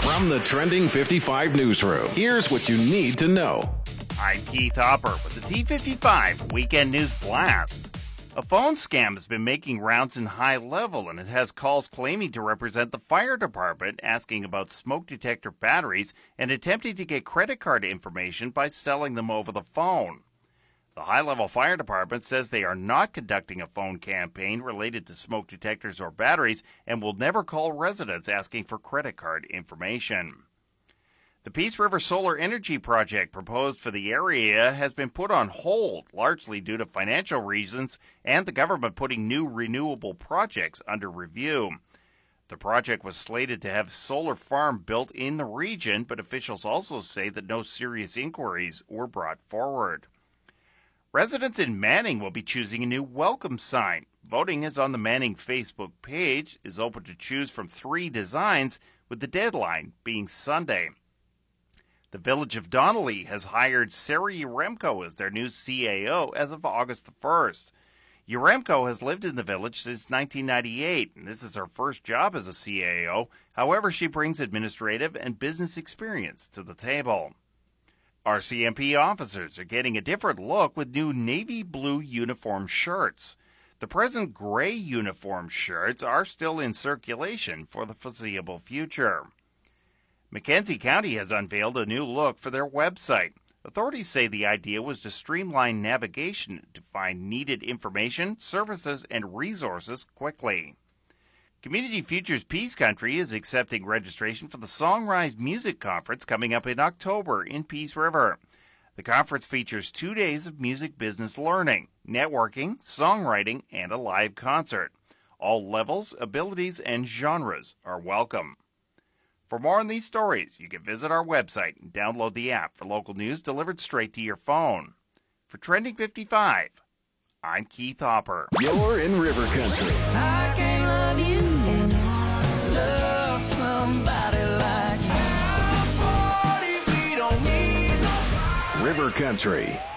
From the Trending 55 newsroom, here's what you need to know. I'm Keith Hopper with the T55 Weekend News Blast. A phone scam has been making rounds in High Level, and it has calls claiming to represent the fire department, asking about smoke detector batteries and attempting to get credit card information by selling them over the phone. The High Level Fire Department says they are not conducting a phone campaign related to smoke detectors or batteries and will never call residents asking for credit card information. The Peace River Solar Energy Project proposed for the area has been put on hold, largely due to financial reasons and the government putting new renewable projects under review. The project was slated to have a solar farm built in the region, but officials also say that no serious inquiries were brought forward. Residents in Manning will be choosing a new welcome sign. Voting is on the Manning Facebook page, is open to choose from 3 designs, with the deadline being Sunday. The Village of Donnelly has hired Sarah Yaremko as their new CAO as of August the 1st. Yaremko has lived in the village since 1998, and this is her first job as a CAO. However, she brings administrative and business experience to the table. RCMP officers are getting a different look with new navy blue uniform shirts. The present gray uniform shirts are still in circulation for the foreseeable future. Mackenzie County has unveiled a new look for their website. Authorities say the idea was to streamline navigation to find needed information, services, and resources quickly. Community Futures Peace Country is accepting registration for the Songrise Music Conference coming up in October in Peace River. The conference features 2 days of music business learning, networking, songwriting, and a live concert. All levels, abilities, and genres are welcome. For more on these stories, you can visit our website and download the app for local news delivered straight to your phone. For Trending 55, I'm Keith Hopper. You're in River Country. I can't love you and love somebody like you. River Country.